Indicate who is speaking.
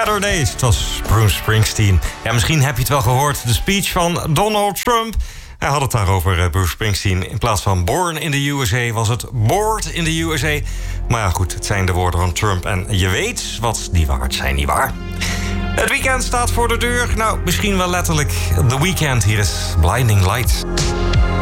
Speaker 1: Better Days. Het was Bruce Springsteen. Ja, misschien heb je het wel gehoord. De speech van Donald Trump. Hij had het daarover, Bruce Springsteen. In plaats van Born in the USA was het Bored in the USA. Maar ja, goed, het zijn de woorden van Trump. En je weet wat die waard zijn, nietwaar? Het weekend staat voor de deur. Nou, misschien wel letterlijk The Weeknd. Hier is Blinding Lights.